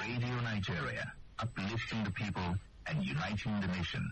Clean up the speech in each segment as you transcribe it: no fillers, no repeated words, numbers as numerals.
Radio Nigeria, uplifting the people and uniting the nation.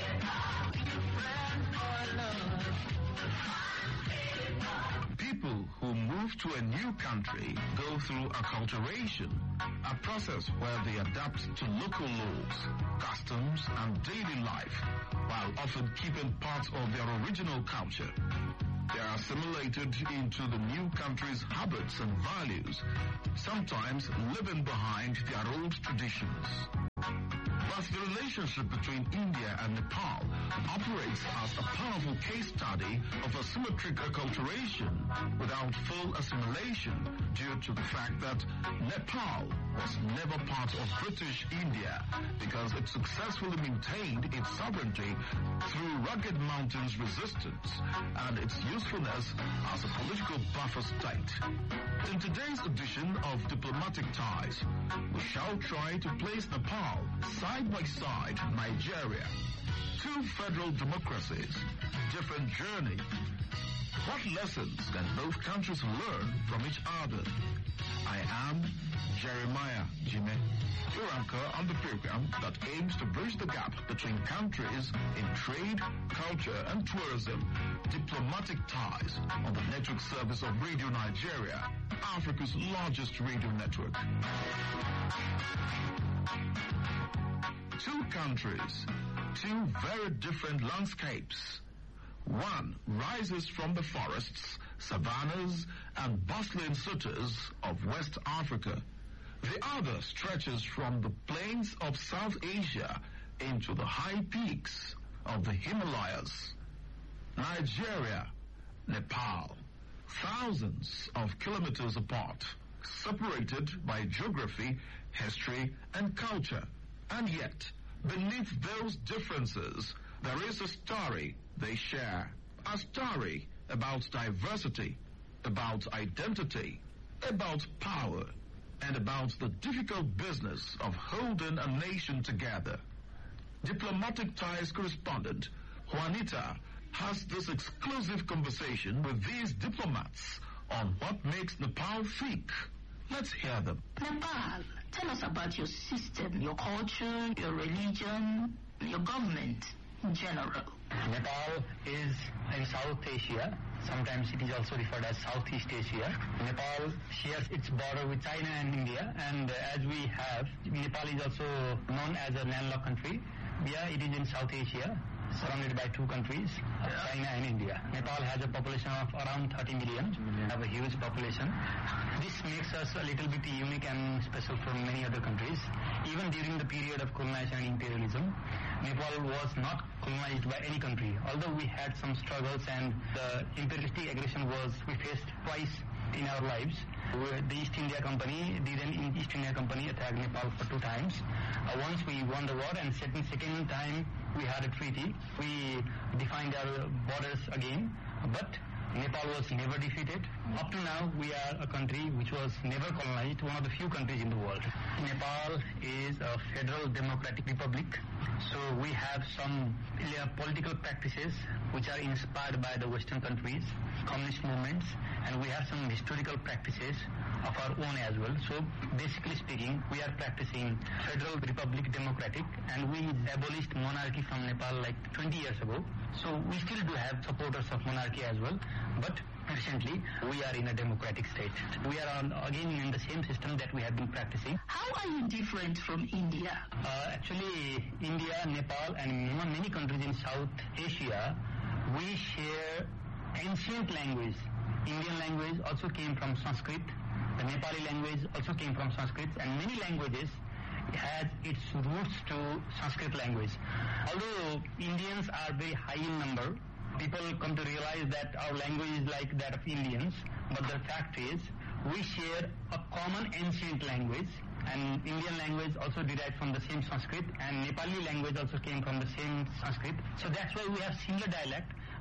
People who move to a new country go through acculturation, a process where they adapt to local laws, customs, and daily life, while often keeping part of their original culture. They are assimilated into the new country's habits and values, sometimes living behind their old traditions. But the relationship between India and Nepal operates as a powerful case study of asymmetric acculturation without full assimilation due to the fact that Nepal was never part of British India because it successfully maintained its sovereignty through rugged mountains resistance and its usefulness as a political buffer state. In today's edition of Diplomatic Ties, we shall try to place Nepal side by side Nigeria. Two federal democracies, different journey. What lessons can both countries learn from each other? I am Jeremiah Jime, your anchor on the program that aims to bridge the gap between countries in trade, culture, and tourism. Diplomatic Ties on the network service of Radio Nigeria, Africa's largest radio network. Two countries, two very different landscapes. One rises from the forests, savannas, and bustling cities of West Africa. The other stretches from the plains of South Asia into the high peaks of the Himalayas. Nigeria, Nepal, thousands of kilometers apart, separated by geography, history, and culture. And yet, beneath those differences, there is a story they share. A story about diversity, about identity, about power, and about the difficult business of holding a nation together. Diplomatic Ties correspondent Juanita has this exclusive conversation with these diplomats on what makes Nepal tick. Let's hear them. Nepal, tell us about your system, your culture, your religion, your government in general. Nepal is in South Asia. Sometimes it is also referred as Southeast Asia. Nepal shares its border with China and India, and as we have, Nepal is also known as a landlocked country. Yeah, it is in South Asia, surrounded by two countries, China and India. Nepal has a population of around 30 million. We have a huge population. This makes us a little bit unique and special from many other countries. Even during the period of colonization and imperialism, Nepal was not colonized by any country. Although we had some struggles and the imperialistic aggression we faced twice in our lives. The East India Company, the East India Company attacked Nepal for 2 times. Once we won the war, and second time we had a treaty. We defined our borders again, but Nepal was never defeated. Up to now, we are a country which was never colonized, one of the few countries in the world. Nepal is a federal democratic republic, so we have some political practices which are inspired by the Western countries, communist movements, and we have some historical practices of our own as well. So basically speaking, we are practicing federal republic democratic, and we abolished monarchy from Nepal like 20 years ago. So we still do have supporters of monarchy as well, but recently we are in a democratic state. We are again in the same system that we have been practicing. How are you different from India? Actually, India, Nepal, and many countries in South Asia, we share ancient language. Indian language also came from Sanskrit. The Nepali language also came from Sanskrit, and many languages has its roots to Sanskrit language. Although Indians are very high in number, people come to realize that our language is like that of Indians, but the fact is we share a common ancient language, and Indian language also derived from the same Sanskrit, and Nepali language also came from the same Sanskrit. So that's why we have similar dialect,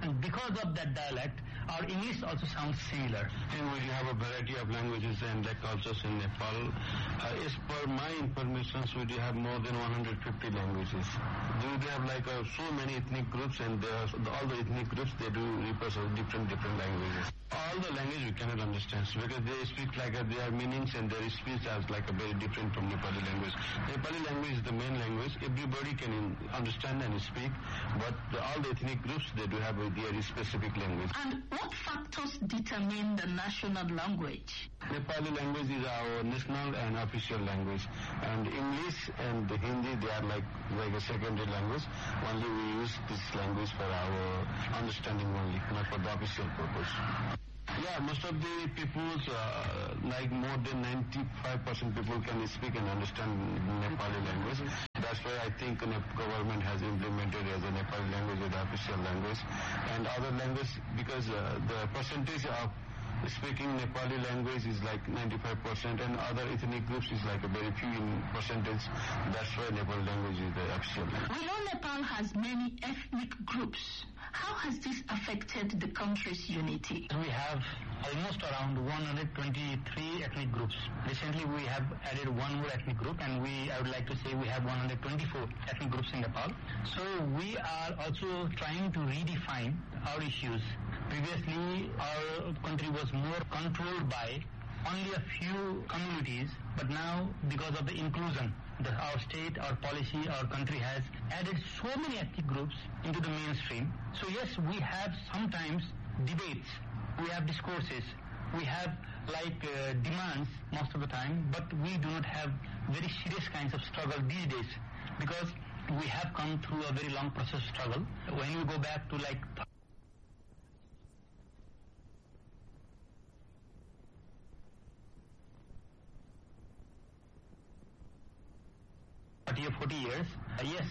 And because of that dialect, our English also sounds similar. And we have a variety of languages and cultures in Nepal. As per my information, we do have more than 150 languages. We have so many ethnic groups, and all the ethnic groups, they do represent different languages. All the language we cannot understand because they speak their meanings and their speech is very different from Nepali language. Nepali language is the main language. Everybody can understand and speak, but all the ethnic groups, they do have their specific language. And what factors determine the national language? Nepali language is our national and official language, and English and Hindi, they are like a secondary language. Only we use this language for our understanding only, not for the official purpose. Yeah, most of the people, more than 95% people can speak and understand Nepali language. That's why I think the government has implemented as a Nepali language as the official language. And other language, because the percentage of speaking Nepali language is 95%, and other ethnic groups is a very few in percentage. That's why Nepali language is the official language. We know Nepal has many ethnic groups. How has this affected the country's unity? We have almost around 123 ethnic groups. Recently we have added one more ethnic group, and I would like to say we have 124 ethnic groups in Nepal. So we are also trying to redefine our issues. Previously our country was more controlled by only a few communities, but now because of the inclusion, our state, our policy, our country has added so many ethnic groups into the mainstream. So yes, we have sometimes debates, we have discourses, we have demands most of the time, but we do not have very serious kinds of struggle these days because we have come through a very long process of struggle. When you go back to 30 or 40 years, yes,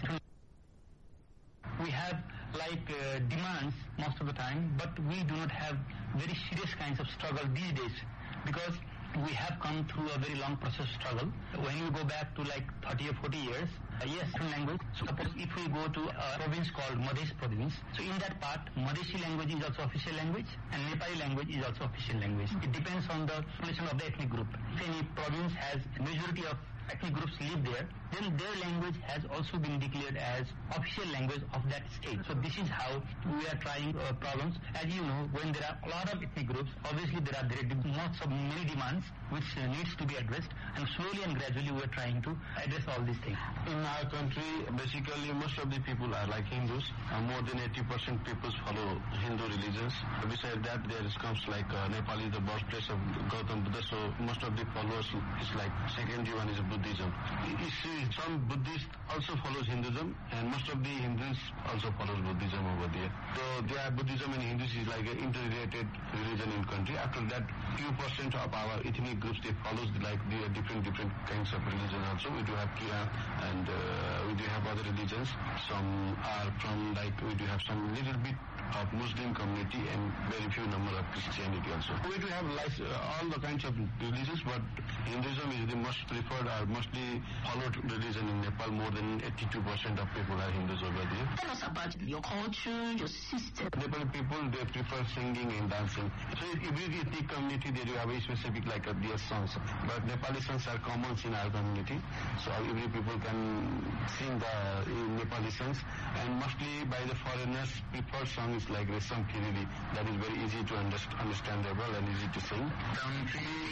we have demands most of the time, but we do not have very serious kinds of struggle these days because we have come through a very long process of struggle. When you go back to 30 or 40 years, yes, language. So suppose if we go to a province called Madhesh province, so in that part, Madheshi language is also official language and Nepali language is also official language. It depends on the population of the ethnic group. If any province has majority of ethnic groups live there, then their language has also been declared as official language of that state. So this is how we are trying problems. As you know, when there are a lot of ethnic groups, obviously there are many demands which needs to be addressed, and slowly and gradually we are trying to address all these things. In our country, basically most of the people are like Hindus. More than 80% people follow Hindu religions. Besides that, there comes Nepal is the birthplace of Gautam Buddha, so most of the followers is secondary one is Buddhism. You see, some Buddhists also follows Hinduism, and most of the Hindus also follows Buddhism over there. So Buddhism and Hinduism is an interrelated religion in country. After that, few percent of our ethnic groups, they follows the different kinds of religion also. We do have Kriya, and we do have other religions. Some are from we do have some little bit of Muslim community and very few number of Christianity also. We do have all the kinds of religions, but Hinduism is the most preferred or mostly followed religion in Nepal. More than 82% of people are Hindus over there. Tell us about your culture, your system. Nepali people, they prefer singing and dancing. So every ethnic community, they do have a specific their songs. But Nepali songs are common in our community. So every people can sing the Nepali songs. And mostly by the foreigners, preferred song is Resam Kirili. That is very easy to understandable and easy to sing. Country